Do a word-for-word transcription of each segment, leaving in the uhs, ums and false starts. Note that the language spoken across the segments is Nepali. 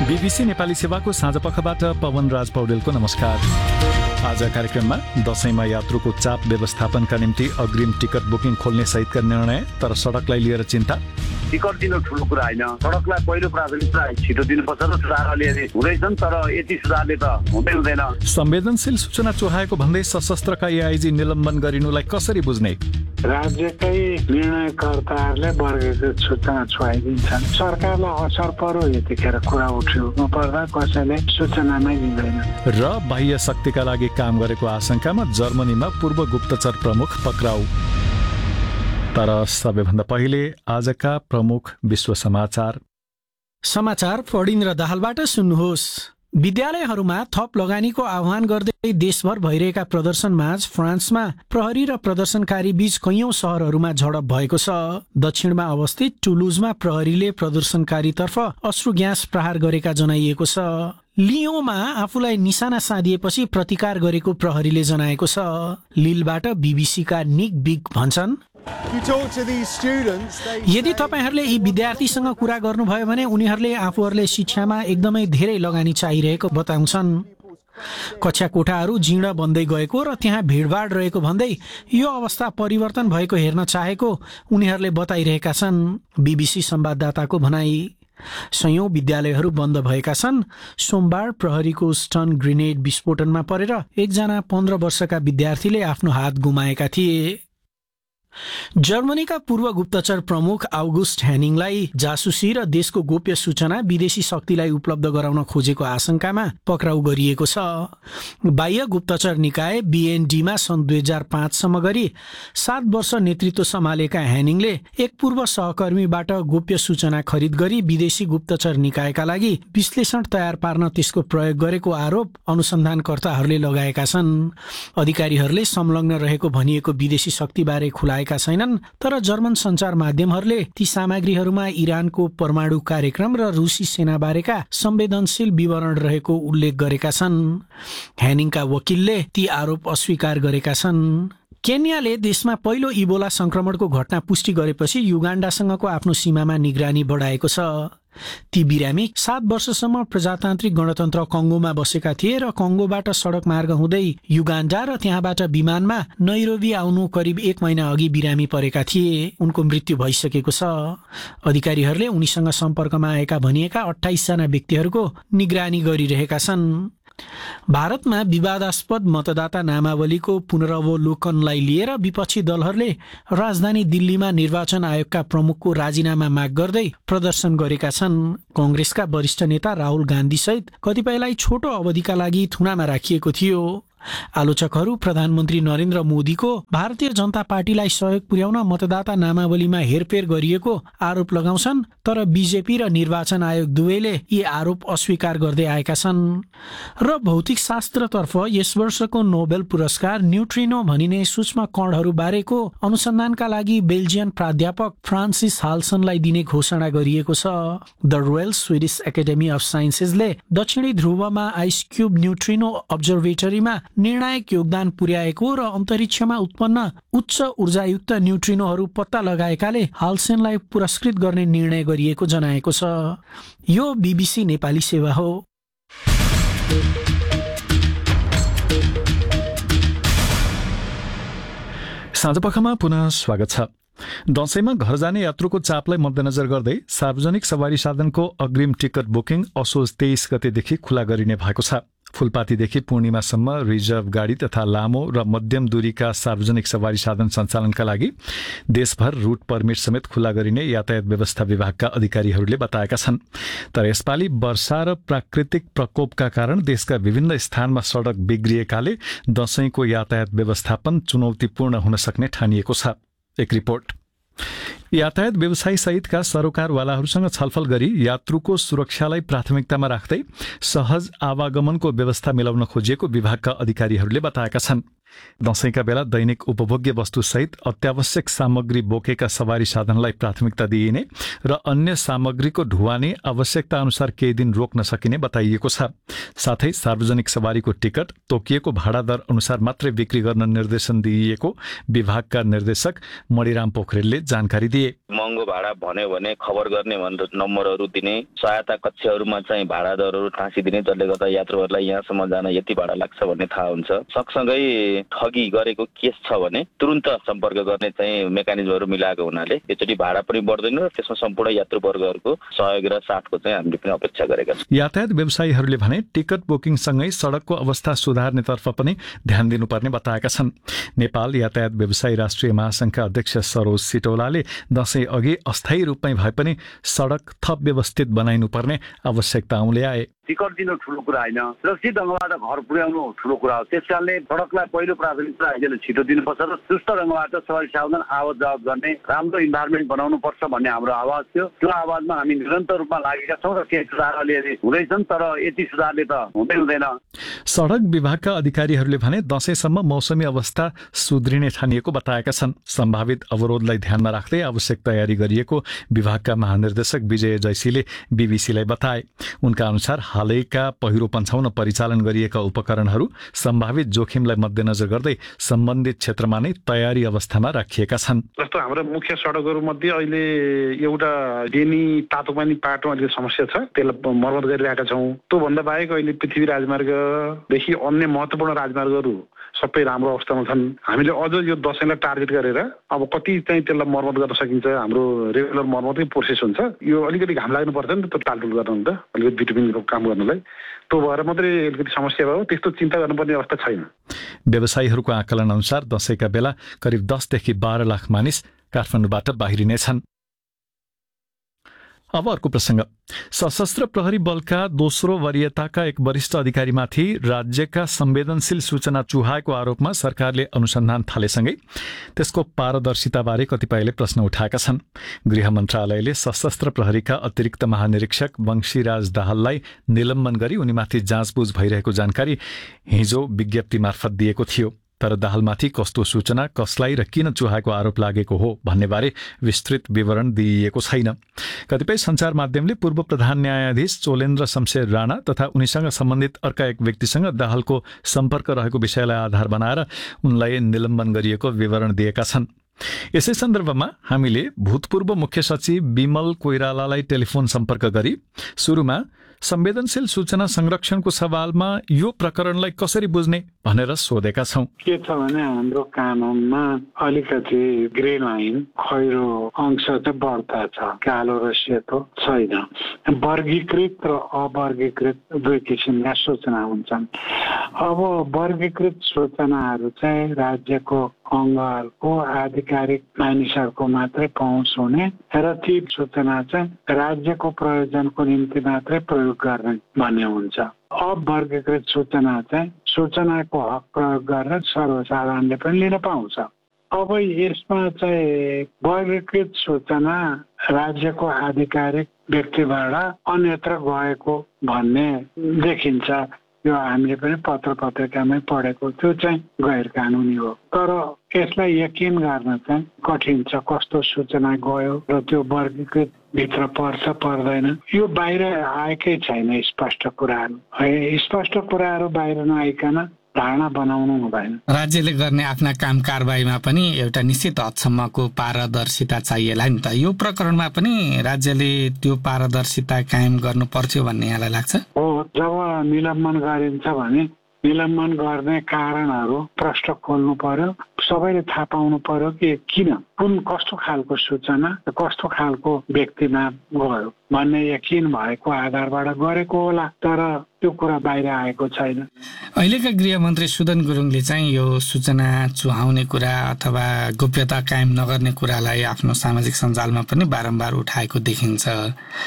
बीबीसी नेपाली सेवाको साँझपखबाट पवन राज पौडेलको नमस्कार। आज कार्यक्रममा दशैंमा यात्रुको चाप व्यवस्थापनका निम्ति अग्रिम टिकट बुकिङ खोल्ने सहितका निर्णय, तर सडकलाई लिएर चिन्ता। टिकट दिनु ठुलो कुरा होइन, सडकलाई पहिलो प्राथमिकता छिटो दिनुपर्छ र सुधारले हुँदैछन्, तर यति सुधारले त हुँदै हुँदैन। संवेदनशील सूचना चोहाएको भन्दै सशस्त्रका एआइजी निलम्बन गरिनुलाई कसरी बुझ्ने? राज्यकै निर्णयकर्ताहरूले वर्गीकृत सूचना छुवाइदिन्छन्, सरकारलाई असर पर्यो यतिखेर कुरा उठ्यो नपर्दा कसैले सूचनामै दिँदैन। र बाह्य शक्तिका लागि काम गरेको आशंकामा जर्मनीमा पूर्व गुप्तचर प्रमुख पक्राउ। तर सबैभन्दा पहिले आजका प्रमुख विश्व समाचार। समाचार फडिन्द्र दाहालबाट सुन्नुहोस्। विद्यालयहरूमा थप लगानीको आह्वान गर्दै देशभर भइरहेका प्रदर्शनमाझ फ्रान्समा प्रहरी र प्रदर्शनकारी बीच कैयौं शहरहरूमा झडप भएको छ। दक्षिणमा अवस्थित टुलुजमा प्रहरीले प्रदर्शनकारीतर्फ अश्रु ग्यास प्रहार गरेका जनाइएको छ। लियोमा आफूलाई निशाना साधिएपछि प्रतिकार गरेको प्रहरीले जनाएको छ। लिलबाट बीबीसीका निक बिग भन्छन्, यदि तपाईहरूले यी विद्यार्थीसँग कुरा गर्नुभयो भने उनीहरूले आफूहरूले शिक्षामा एकदमै धेरै लगानी चाहिरहेको बताउँछन्। कक्षा कोठाहरू जीर्ण बन्दै गएको र त्यहाँ भिडभाड रहेको भन्दै यो अवस्था परिवर्तन भएको हेर्न चाहेको उनीहरूले बताइरहेका छन्। बीबीसी संवाददाताको भनाई, सयौं विद्यालयहरू बन्द भएका छन्। सोमबार प्रहरीको स्टन ग्रेनेड विस्फोटनमा परेर एकजना पन्ध्र वर्षका विद्यार्थीले आफ्नो हात गुमाएका थिए। जर्मनीका पूर्व गुप्तचर प्रमुख आउगुस्ट ह्यानिङलाई जासुसी र देशको गोप्य सूचना विदेशी शक्तिलाई उपलब्ध गराउन खोजेको आशंकामा पक्राउ गरिएको छ। बाह्य गुप्तचर निकाय बीएनडीमा सन् दुई हजार पाँचसम्म गरी सात वर्ष नेतृत्व सम्हालेका ह्यानिङले एक पूर्व सहकर्मीबाट गोप्य सूचना खरिद गरी विदेशी गुप्तचर निकायका लागि विश्लेषण तयार पार्न त्यसको प्रयोग गरेको आरोप अनुसन्धानकर्ताहरूले लगाएका छन्। अधिकारीहरूले संलग्न रहेको भनिएको विदेशी शक्तिबारे खुला छैनन्, तर जर्मन सञ्चार माध्यमहरूले ती सामग्रीहरूमा इरानको परमाणु कार्यक्रम र रुसी सेनाबारेका संवेदनशील विवरण रहेको उल्लेख गरेका छन्। ह्यानिङका वकिलले ती आरोप अस्वीकार गरेका छन्। केन्याले देशमा पहिलो इबोला संक्रमणको घटना पुष्टि गरेपछि युगाण्डासँगको आफ्नो सीमामा निगरानी बढाएको छ। ती बिरामी सात वर्षसम्म प्रजातान्त्रिक गणतन्त्र कङ्गोमा बसेका थिए र कङ्गोबाट सडक मार्ग हुँदै युगाण्डा र त्यहाँबाट विमानमा नैरोबी आउनु करिब एक महिना अघि बिरामी परेका थिए। उनको मृत्यु भइसकेको छ। अधिकारीहरूले उनीसँग सम्पर्कमा आएका भनिएका अठाइस जना व्यक्तिहरूको निगरानी गरिरहेका छन्। भारतमा विवादास्पद मतदाता नामावलीको पुनरावलोकनलाई लिएर विपक्षी दलहरूले राजधानी दिल्लीमा निर्वाचन आयोगका प्रमुखको राजीनामा माग गर्दै प्रदर्शन गरेका छन्। कांग्रेसका वरिष्ठ नेता राहुल गान्धी सहित कतिपयलाई छोटो अवधिका लागि थुनामा राखिएको थियो। आलोचकहरू प्रधानमन्त्री नरेन्द्र मोदीको भारतीय जनता पार्टीलाई सहयोग पुर्याउन मतदाता नामावलीमा हेरफेर गरिएको आरोप लगाउँछन्, तर बीजेपी र निर्वाचन आयोग दुवैले यी आरोप अस्वीकार गर्दै आएका छन्। र भौतिक शास्त्रतर्फ यस वर्षको नोबेल पुरस्कार न्युट्रिनो भनिने सूक्ष्म कणहरू बारेको अनुसन्धानका लागि बेल्जियन प्राध्यापक फ्रान्सिस हाल्सनलाई दिने घोषणा गरिएको छ। The royal Swedish academy of साइन्सेसले दक्षिणी ध्रुवमा आइस क्यूब न्युट्रिनो अब्जर्भेटरीमा निर्णायक योगदान पुर्याएको र अन्तरिक्षमा उत्पन्न उच्च ऊर्जायुक्त न्युट्रिनोहरू पत्ता लगाएकाले हाल्सेनलाई पुरस्कृत गर्ने निर्णय गरिएको जनाएको छ। यो बीबीसी नेपाली सेवा हो। साँझपखमा पुनः स्वागत छ। दशैंमा घर जाने यात्रुको चापलाई मध्यनजर गर्दै सार्वजनिक सवारी साधनको अग्रिम टिकट बुकिङ असोज तेइस गतेदेखि खुला गरिने भएको छ। फुलपातीदेखि पूर्णिमासम्म रिजर्भ गाडी तथा लामो र मध्यम दूरीका सार्वजनिक सवारी साधन सञ्चालनका लागि देशभर रूट पर्मिट समेत खुला गरिने यातायात व्यवस्था विभागका अधिकारीहरूले बताएका छन्। तर यसपालि वर्षा र प्राकृतिक प्रकोपका कारण देशका विभिन्न स्थानमा सडक बिग्रिएकाले दशैंको यातायात व्यवस्थापन चुनौतीपूर्ण हुन सक्ने ठानिएको छ। एक रिपोर्ट। यातायात व्यवसायी सहितका सरोकारवालाहरूसँग छलफल गरी यात्रुको सुरक्षालाई प्राथमिकतामा राख्दै सहज आवागमनको व्यवस्था मिलाउन खोजिएको विभागका अधिकारीहरूले बताएका छन्। दशैंका बेला दैनिक उपभोग्य वस्तुसहित अत्यावश्यक सामग्री बोकेका सवारी साधनलाई प्राथमिकता दिइने र अन्य सामग्रीको ढुवानी आवश्यकता अनुसार केही दिन रोक्न सकिने बताइएको छ। साथै सार्वजनिक सवारीको टिकट तोकिएको भाडा दर अनुसार मात्रै बिक्री गर्न निर्देशन दिइएको विभागका निर्देशक मणिराम पोखरेलले जानकारी दिए। महँगो भाडा भन्यो भने खबर गर्ने भनेर नम्बरहरू दिने, सहायता कक्षहरूमा चाहिँ भाडा दरहरू टाँसिदिने, जसले गर्दा यात्रुहरूलाई यहाँसम्म जान यति भाडा लाग्छ भन्ने थाहा हुन्छ। सँगसँगै ठगी गरेको केस छ भने तुरुन्त सम्पर्क गर्ने चाहिँ मेकानिजमहरू मिलाएको हुनाले यसचोटि भाडा पनि बढ्दैन र त्यसमा सम्पूर्ण यात्रुवर्गहरूको सहयोग र साथको चाहिँ हामीले पनि अपेक्षा गरेका छौँ। यातायात व्यवसायीहरूले भने टिकट बुकिङसँगै सडकको अवस्था सुधार्नेतर्फ पनि ध्यान दिनुपर्ने बताएका छन्। नेपाल यातायात व्यवसायी राष्ट्रिय महासंघका अध्यक्ष सरोज सिटौलाले दशैं अघि अस्थायी रूपमै भए पनि सडक थप व्यवस्थित बनाइनुपर्ने आवश्यकता औल्याए। टिकट दिनु ठुलो कुरा होइन, सुरक्षित ढङ्गबाट घर पुर्याउनु ठुलो कुरा हो। त्यसकारणले सडकलाई पहिलो प्राथमिकता आयोजनले छिटो दिनुपर्छ र सुस्त ढङ्गबाट सवारी साधन आवत जावत गर्ने राम्रो इन्भाइरोमेन्ट बनाउनु पर्छ भन्ने हाम्रो आवाज थियो। त्यो आवाजमा हामी निरन्तर रूपमा लागेका छौँ र केही सुधार अलिअलि हुँदैछन्, तर यति सुधारले त हुँदै हुँदैन। सडक विभागका अधिकारीहरूले भने दशैंसम्म मौसमी अवस्था सुध्रिने ठानिएको बताएका छन्। सम्भावित अवरोधलाई ध्यानमा राख्दै आवश्यक तयारी गरिएको विभागका महानिर्देशक विजय जैसीले बीबीसीलाई बताए। उनका अनुसार हालैका पहिरो पन्छाउन परिचालन गरिएका उपकरणहरू सम्भावित जोखिमलाई मध्यनजर गर्दै सम्बन्धित क्षेत्रमा नै तयारी अवस्थामा राखिएका छन्। जस्तो हाम्रो मुख्य सडकहरू मध्ये अहिले एउटा डेनी तातोपानी पाटो अलिकति समस्या छ, त्यसलाई मर्मत गरिरहेका छौँ। त्योभन्दा बाहेक अहिले पृथ्वी राजमार्गदेखि अन्य महत्त्वपूर्ण राजमार्गहरू सबै राम्रो अवस्थामा छन्। हामीले अझ यो दशैंलाई टार्गेट गरेर अब कति चाहिँ त्यसलाई मर्मत गर्न सकिन्छ, हाम्रो रेगुलर मर्मतकै प्रोसेस हुन्छ। यो अलिकति घाम लाग्नु पर्छ नि त, त्यो टालटुल गर्न त अलिकति भिटामिनको काम गर्नलाई, त्यो भएर मात्रै अलिकति समस्या भयो। त्यस्तो चिन्ता गर्नुपर्ने अवस्था छैन। व्यवसायीहरूको आकलन अनुसार दशैंका बेला करिब दसदेखि बाह्र लाख मानिस काठमाडौँबाट बाहिरिनेछन्। अब अर्को प्रसंग। सशस्त्र प्रहरी बलका दोस्रो वरीयताका एक वरिष्ठ अधिकारीमाथि राज्यका संवेदनशील सूचना चुहाएको आरोपमा सरकारले अनुसन्धान थालेसँगै त्यसको पारदर्शिताबारे कतिपयले प्रश्न उठाएका छन्। गृह मन्त्रालयले सशस्त्र प्रहरीका अतिरिक्त महानिरीक्षक वंशीराज दाहाललाई निलम्बन गरी उनीमाथि जाँचबुझ भइरहेको जानकारी हिजो विज्ञप्ति मार्फत दिएको थियो। तर दाहालमाथि कस्तो सूचना, कसलाई र किन चुहाएको आरोप लागेको हो भन्नेबारे विस्तृत विवरण दिइएको छैन। कतिपय सञ्चार माध्यमले पूर्व प्रधान न्यायाधीश चोलेन्द्र शमशेर राणा तथा उनीसँग सम्बन्धित अर्का एक व्यक्तिसँग दाहालको सम्पर्क रहेको विषयलाई आधार बनाएर उनलाई निलम्बन गरिएको विवरण दिएका छन्। यसै सन्दर्भमा हामीले भूतपूर्व मुख्य सचिव विमल कोइरालालाई टेलिफोन सम्पर्क गरी सुरुमा संवेदनशील सूचना संरक्षणको सवालमा यो प्रकरणलाई कसरी बुझ्ने भनेर सोधेका छौं। के छ भने हाम्रो कानूनमा अलिकति ग्रे लाइन खैरो अंश चाहिँ बढ्ता छ, कालो र सेतो छैन। वर्गीकृत र अवर्गीकृत दुई किसिमका सूचना हुन्छन्। अब वर्गीकृत सूचनाहरू चाहिँ राज्यको अङ्गहरूको आधिकारिक मानिसहरूको मात्रै पहुँच हुने र ती सूचना चाहिँ राज्यको प्रयोजनको निम्ति मात्रै प्रयोग गर्ने भन्ने हुन्छ। अवर्गीकृत सूचना चाहिँ सूचनाको हक प्रयोग गरेर सर्वसाधारणले पनि लिन पाउँछ। अब यसमा चाहिँ वर्गीकृत सूचना राज्यको आधिकारिक व्यक्तिबाट अन्यत्र गएको भन्ने देखिन्छ। यो हामीले पनि पत्र पत्रिकामै पढेको, त्यो चाहिँ गैर कानुनी हो। तर यसलाई यकिन गर्न चाहिँ कठिन छ, कस्तो सूचना गयो र त्यो वर्गीकृत भित्र पर्छ पर्दैन, यो बाहिर आएकै छैन। स्पष्ट कुराहरू स्पष्ट कुराहरू बाहिर नआइकन धारणा बनाउनु हुँदैन। राज्यले गर्ने आफ्ना काम कारबाहीमा पनि एउटा निश्चित हदसम्मको पारदर्शिता चाहिएला नि त। यो प्रकरणमा पनि राज्यले त्यो पारदर्शिता कायम गर्नु पर्थ्यो भन्ने यहाँलाई लाग्छ? हो, जब निलम्बन गरिन्छ भने निलम्बन गर्ने कारणहरू प्रश्न खोल्नु पर्यो, सबैले थाहा पाउनु पर्यो कि किन, कुन कस्तो खालको सूचना कस्तो खालको व्यक्तिमा गयो भन्ने यकिन भएको आधारबाट गरेको होला। तर त्यो कुरा बाहिर आएको छैन। अहिलेका गृहमन्त्री सुदन गुरुङले चाहिँ यो सूचना चुहाउने कुरा अथवा गोप्यता कायम नगर्ने कुरालाई आफ्नो सामाजिक सञ्जालमा पनि बारम्बार उठाएको देखिन्छ।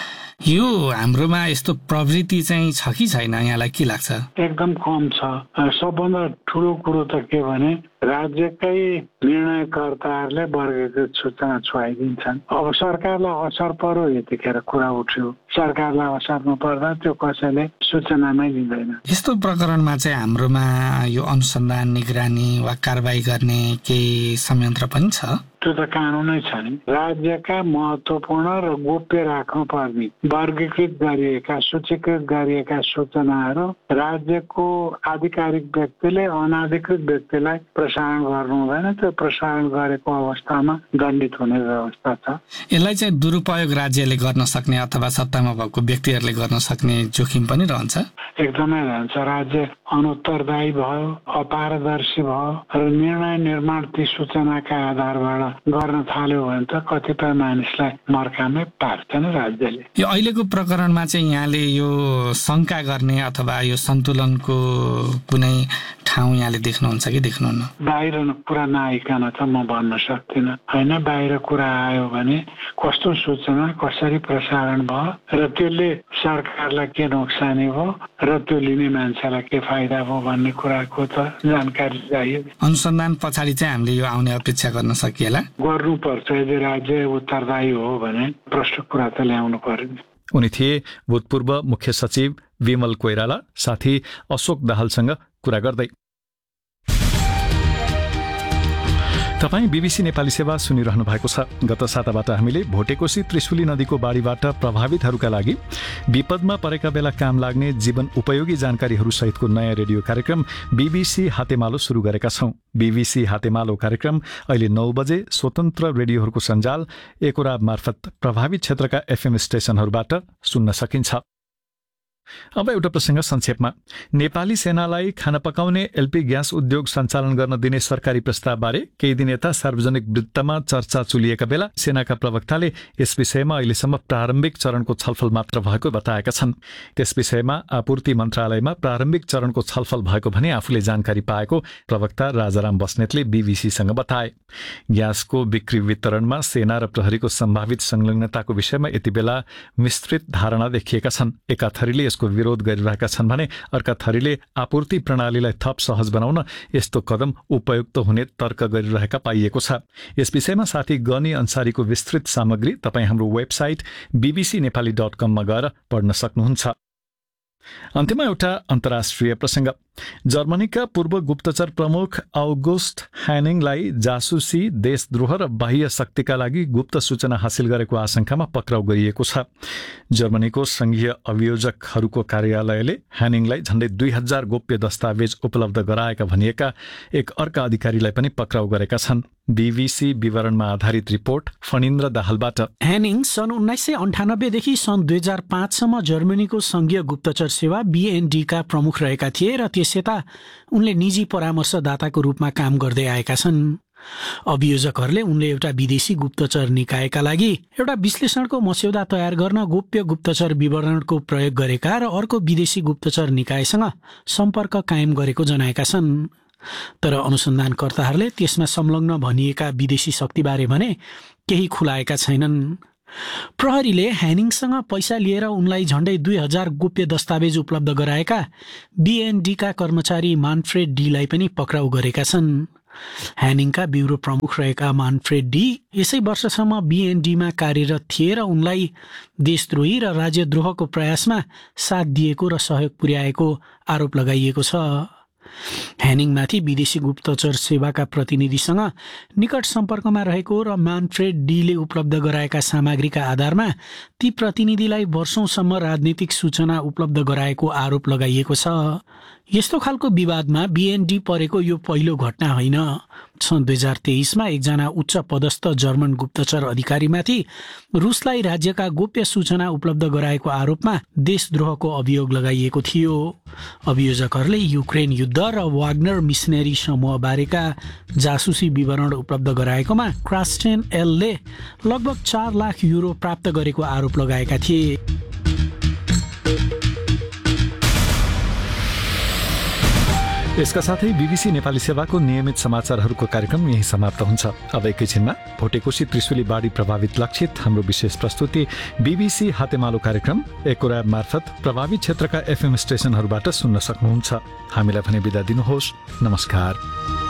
यो हाम्रोमा यस्तो प्रवृत्ति चाहिँ छ कि छैन, यहाँलाई के लाग्छ? एकदम कम छ। सबभन्दा ठुलो कुरो त के भने राज्यकै निर्णयकर्ताहरूले वर्गीकृत सूचना छुवाइदिन्छन्। अब सरकारलाई असर पर्यो यतिखेर कुरा उठ्यो, सरकारलाई असर नपर्दा त्यो कसैले सूचनामै लिँदैन। यस्तो प्रकरणमा चाहिँ हाम्रोमा यो अनुसन्धान, निगरानी वा कारबाही गर्ने केही संयन्त्र पनि छ? त्यो त कानुनै छ नि। राज्यका महत्त्वपूर्ण र गोप्य राख्नुपर्ने वर्गीकृत गरिएका, सूचीकृत गरिएका सूचनाहरू राज्यको आधिकारिक व्यक्तिले अनाधिकृत व्यक्तिलाई प्रसारण गर्नु हुँदैन। त्यो प्रसारण गरेको अवस्थामा दण्डित हुने व्यवस्था छ। यसलाई चाहिँ दुरुपयोग राज्यले गर्न सक्ने अथवा सत्तामा भएको व्यक्तिहरूले गर्न सक्ने जोखिम पनि रहन्छ? एकदमै रहन्छ। राज्य अनुत्तरदायी भयो, अपारदर्शी भयो र निर्णय निर्माण ती सूचनाका आधारबाट गर्न थाल्यो भने त कतिपय मानिसलाई मर्कामै पार्छ नि राज्यले। यो अहिलेको प्रकरणमा चाहिँ यहाँले यो शङ्का गर्ने अथवा यो सन्तुलनको कुनै ठाउँ यहाँले देख्नुहुन्छ कि देख्नुहुन्न? बाहिर कुरा नआइकन त म भन्न सक्दिनँ होइन। बाहिर कुरा आयो भने कस्तो सूचना कसरी प्रसारण भयो र त्यसले सरकारलाई के नोक्सानी भयो र त्यो लिने मान्छेलाई के फाइदा भयो भन्ने कुराको त जानकारी चाहियो। अनुसन्धान पछाडि चाहिँ हामीले यो आउने अपेक्षा गर्न सकिएला? गर्नुपर्छ। यदि राज्य उत्तरदायी हो भने प्रश्न कुरा त ल्याउनु पर्यो। उनी थिए भूतपूर्व मुख्य सचिव विमल कोइराला। साथी अशोक दाहालसँग कुरा गर्दै। तपाईँ बीबीसी नेपाली सेवा सुनिरहनु भएको छ। गत साताबाट हामीले भोटेकोशी त्रिशुली नदीको बाढीबाट प्रभावितहरूका लागि विपदमा परेका बेला काम लाग्ने जीवन उपयोगी जानकारीहरू सहितको नयाँ रेडियो कार्यक्रम बीबीसी हातेमालो सुरु गरेका छौं। बीबीसी हातेमालो कार्यक्रम अहिले नौ बजे स्वतन्त्र रेडियोहरूको सञ्जाल एकोरा मार्फत प्रभावित क्षेत्रका एफएम स्टेशनहरूबाट सुन्न सकिन्छ। अब एउटा प्रसङ्ग संक्षेपमा। नेपाली सेनालाई खाना पकाउने एलपी ग्यास उद्योग सञ्चालन गर्न दिने सरकारी प्रस्तावबारे केही दिन यता सार्वजनिक वृत्तमा चर्चा चुलिएका बेला सेनाका प्रवक्ताले यस विषयमा अहिलेसम्म प्रारम्भिक चरणको छलफल मात्र भएको बताएका छन्। त्यस विषयमा आपूर्ति मन्त्रालयमा प्रारम्भिक चरणको छलफल भएको भने आफूले जानकारी पाएको प्रवक्ता राजाराम बस्नेतले बीबीसीसँग बताए। ग्यासको बिक्री वितरणमा सेना र प्रहरीको सम्भावित संलग्नताको विषयमा यति बेला विस्तृत धारणा देखिएका छन्। एका थरीले यसको विरोध गरिरहेका छन् भने अर्का थरीले आपूर्ति प्रणालीलाई थप सहज बनाउन यस्तो कदम उपयुक्त हुने तर्क गरिरहेका पाइएको छ। यस विषयमा साथी गनी अन्सारीको विस्तृत सामग्री तपाईँ हाम्रो वेबसाइट बीबीसी नेपाली डट कममा गएर पढ्न सक्नुहुन्छ। अन्त्यमा एउटा अन्तर्राष्ट्रिय प्रसङ्ग। जर्मनीका पूर्व गुप्तचर प्रमुख अगुस्ट ह्यानिङलाई जासुसी, देशद्रोह र बाह्य शक्तिका लागि गुप्त सूचना हासिल गरेको आशंकामा पक्राउ गरिएको छ। जर्मनीको संघीय अभियोजकहरूको कार्यालयले ह्यानिङलाई झण्डै दुई हजार गोप्य दस्तावेज उपलब्ध गराएका भनिएका एक अर्का अधिकारीलाई पनि पक्राउ गरेका छन्। बीबीसी विवरणमा आधारित रिपोर्ट फणिन्द्र दाहालबाट। ह्यानिङ सन् उन्नाइस सय अन्ठानब्बेदेखि सन् दुई हजार पाँचसम्म जर्मनीको संघीय गुप्तचर सेवा बीएनडीका प्रमुख रहेका थिए र त्यस यता उनले निजी परामर्शदाताको रूपमा काम गर्दै आएका छन्। अभियोजकहरूले उनले एउटा विदेशी गुप्तचर निकायका लागि एउटा विश्लेषणको मस्यौदा तयार गर्न गोप्य गुप्तचर विवरणको प्रयोग गरेका र अर्को विदेशी गुप्तचर निकायसँग सम्पर्क कायम गरेको जनाएका छन्। तर अनुसन्धानकर्ताहरूले त्यसमा संलग्न भनिएका विदेशी शक्तिबारे भने केही खुलाएका छैनन्। प्रहरीले ह्यानिङसँग पैसा लिएर उनलाई झण्डै दुई हजार गोप्य दस्तावेज उपलब्ध गराएका बीएनडीका कर्मचारी मानफ्रेड डीलाई पनि पक्राउ गरेका छन्। ह्यानिङका ब्युरो प्रमुख रहेका मानफ्रेड डी यसै वर्षसम्म बीएनडीमा कार्यरत थिए र उनलाई देशद्रोही र राज्यद्रोहको प्रयासमा साथ दिएको र सहयोग पुर्याएको आरोप लगाइएको छ। ह्यानिङमाथि विदेशी गुप्तचर सेवाका प्रतिनिधिसँग निकट सम्पर्कमा रहेको र मानफ्रेड डीले उपलब्ध गराएका सामग्रीका आधारमा ती प्रतिनिधिलाई वर्षौंसम्म राजनीतिक सूचना उपलब्ध गराएको आरोप लगाइएको छ। यस्तो खालको विवादमा बीएनडी परेको यो पहिलो घटना होइन। सन् दुई हजार तेइसमा एकजना उच्च पदस्थ जर्मन गुप्तचर अधिकारीमाथि रुसलाई राज्यका गोप्य सूचना उपलब्ध गराएको आरोपमा देशद्रोहको अभियोग लगाइएको थियो। अभियोजकहरूले युक्रेन युद्ध र वाग्नर मिसनरी समूह बारेका जासुसी विवरण उपलब्ध गराएकोमा क्रास्टेन एलले लगभग चार लाख युरो प्राप्त गरेको आरोप लगाएका थिए। यसका साथै बीबीसी नेपाली सेवाको नियमित समाचारहरूको कार्यक्रम यही समाप्त हुन्छ। अब एकैछिनमा भोटेकोशी त्रिशुली बाढी प्रभावित लक्षित हाम्रो विशेष प्रस्तुति बीबीसी हातेमालो कार्यक्रम एकोरा मार्फत प्रभावित क्षेत्रका एफएम स्टेशनहरूबाट सुन्न सक्नुहुन्छ। हामीलाई भने बिदा दिनुहोस्। नमस्कार।